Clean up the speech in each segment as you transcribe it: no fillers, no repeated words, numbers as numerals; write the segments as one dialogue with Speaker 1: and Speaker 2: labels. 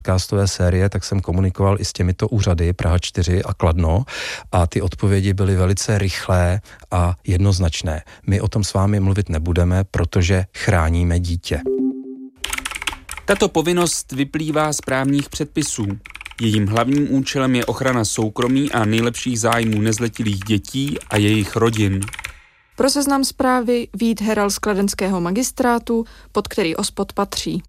Speaker 1: podcastové série, tak jsem komunikoval i s těmito úřady Praha 4 a Kladno a ty odpovědi byly velice rychlé a jednoznačné. My o tom s vámi mluvit nebudeme, protože chráníme dítě.
Speaker 2: Tato povinnost vyplývá z právních předpisů. Jejím hlavním účelem je ochrana soukromí a nejlepších zájmů nezletilých dětí a jejich rodin.
Speaker 3: Pro Seznam Zprávy Vít Heral z kladenského magistrátu, pod který OSPOD patří.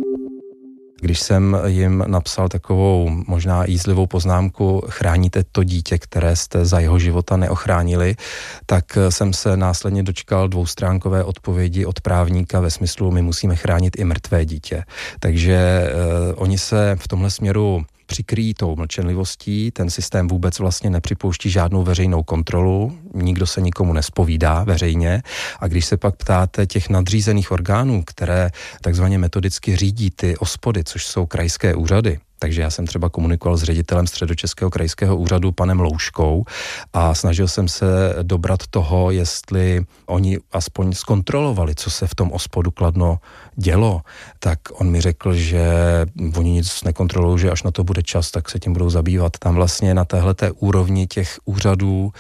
Speaker 1: Když jsem jim napsal takovou možná jízlivou poznámku, chráníte to dítě, které jste za jeho života neochránili, tak jsem se následně dočkal dvoustránkové odpovědi od právníka ve smyslu, my musíme chránit i mrtvé dítě. Takže oni se v tomhle směru přikryjí tou mlčenlivostí, ten systém vůbec vlastně nepřipouští žádnou veřejnou kontrolu, nikdo se nikomu nespovídá veřejně a když se pak ptáte těch nadřízených orgánů, které takzvaně metodicky řídí ty OSPODy, což jsou krajské úřady, takže já jsem třeba komunikoval s ředitelem Středočeského krajského úřadu panem Louškou a snažil jsem se dobrat toho, jestli oni aspoň zkontrolovali, co se v tom OSPODu Kladno dělo, tak on mi řekl, že oni nic nekontrolují, že až na to bude čas, tak se tím budou zabývat. Tam vlastně na téhleté úrovni těch úřadů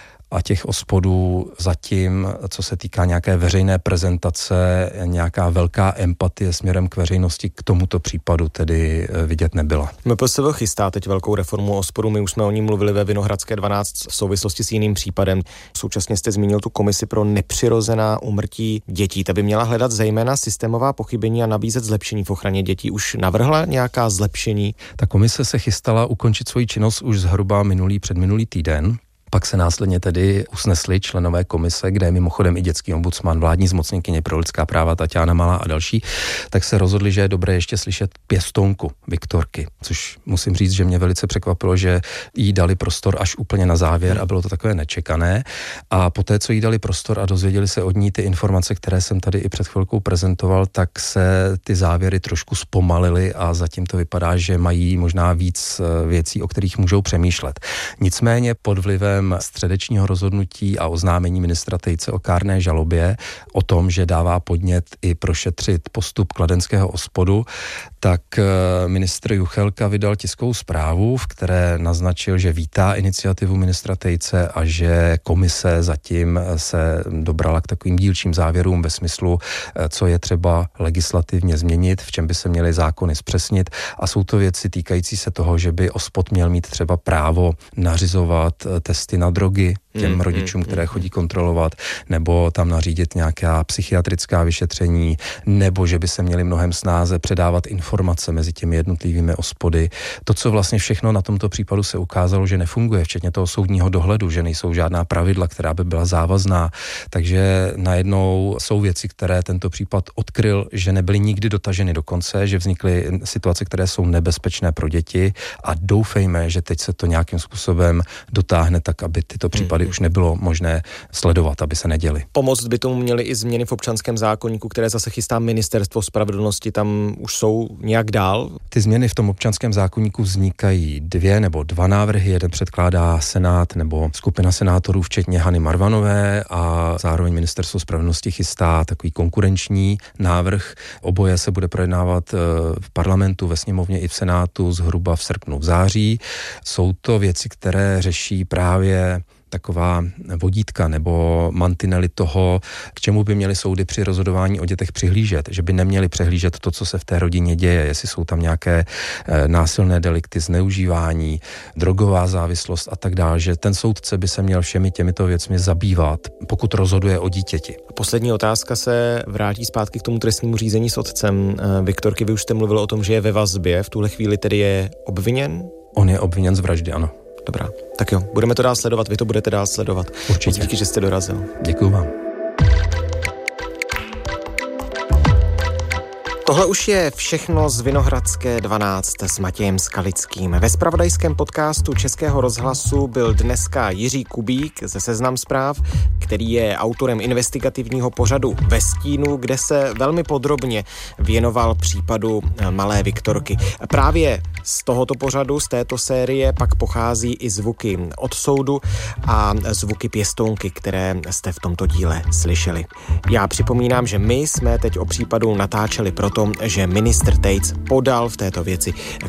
Speaker 1: a těch OSPODů zatím, co se týká nějaké veřejné prezentace, nějaká velká empatie směrem k veřejnosti k tomuto případu tedy vidět nebyla.
Speaker 4: MPSV chystá teď velkou reformu OSPODu, my už jsme o ní mluvili ve Vinohradské 12 v souvislosti s jiným případem. Současně jste zmínil tu komisi pro nepřirozená úmrtí dětí. Ta by měla hledat zejména systémová pochybení a nabízet zlepšení v ochraně dětí. Už navrhla nějaká zlepšení?
Speaker 1: Ta komise se chystala ukončit svoji činnost už zhruba předminulý týden. Pak se následně tedy usnesli členové komise, kde je mimochodem i dětský ombudsman, vládní zmocněnkyně pro lidská práva Tatiana Malá a další, tak se rozhodli, že je dobré ještě slyšet pěstounku Viktorky, což musím říct, že mě velice překvapilo, že jí dali prostor až úplně na závěr a bylo to takové nečekané. A poté, co jí dali prostor a dozvěděli se od ní ty informace, které jsem tady i před chvilkou prezentoval, tak se ty závěry trošku zpomalily a zatím to vypadá, že mají možná víc věcí, o kterých můžou přemýšlet. Nicméně pod vlivem středečního rozhodnutí a oznámení ministra Tejce o kárné žalobě o tom, že dává podnět i prošetřit postup kladenského OSPODu, tak ministr Juchelka vydal tiskovou zprávu, v které naznačil, že vítá iniciativu ministra Tejce a že komise zatím se dobrala k takovým dílčím závěrům ve smyslu, co je třeba legislativně změnit, v čem by se měly zákony zpřesnit a jsou to věci týkající se toho, že by OSPOD měl mít třeba právo nařizovat testy na drogy těm rodičům, které chodí kontrolovat, nebo tam nařídit nějaká psychiatrická vyšetření, nebo že by se měly mnohem snáze předávat informace mezi těmi jednotlivými OSPODy. To, co vlastně všechno na tomto případu se ukázalo, že nefunguje, včetně toho soudního dohledu, že nejsou žádná pravidla, která by byla závazná, takže najednou jsou věci, které tento případ odkryl, že nebyly nikdy dotaženy do konce, že vznikly situace, které jsou nebezpečné pro děti a doufejme, že teď se to nějakým způsobem dotáhne tak, aby tyto případy už nebylo možné sledovat, aby se neděly.
Speaker 4: Pomoct by tomu měly i změny v občanském zákoníku, které zase chystá Ministerstvo spravedlnosti, tam už jsou nějak dál?
Speaker 1: Ty změny v tom občanském zákoníku vznikají 2 návrhy, jeden předkládá Senát nebo skupina senátorů, včetně Hany Marvanové a zároveň Ministerstvo spravedlnosti chystá takový konkurenční návrh. Oboje se bude projednávat v parlamentu, ve sněmovně i v Senátu zhruba v srpnu, v září. Jsou to věci, které řeší právě taková vodítka nebo mantinely toho, k čemu by měly soudy při rozhodování o dětech přihlížet, že by neměli přehlížet to, co se v té rodině děje, jestli jsou tam nějaké násilné delikty, zneužívání, drogová závislost a tak dále, že ten soudce by se měl všemi těmito věcmi zabývat, pokud rozhoduje o dítěti.
Speaker 4: Poslední otázka se vrátí zpátky k tomu trestnímu řízení s otcem Viktorky. Vy už jste mluvil o tom, že je ve vazbě, v tuhle chvíli tedy je obviněn?
Speaker 1: On je obviněn z vraždy, ano.
Speaker 4: Dobrá, tak jo, budeme to dál sledovat, vy to budete dál sledovat.
Speaker 1: Určitě.
Speaker 4: Díky, že jste dorazil.
Speaker 1: Děkuju vám.
Speaker 4: Tohle už je všechno z Vinohradské 12 s Matějem Skalickým. Ve zpravodajském podcastu Českého rozhlasu byl dneska Jiří Kubík ze Seznam Zpráv, který je autorem investigativního pořadu Ve stínu, kde se velmi podrobně věnoval případu malé Viktorky. Právě Z tohoto pořadu, z této série pak pochází i zvuky od soudu a zvuky pěstounky, které jste v tomto díle slyšeli. Já připomínám, že my jsme teď o případu natáčeli proto, že ministr Tejc podal v této věci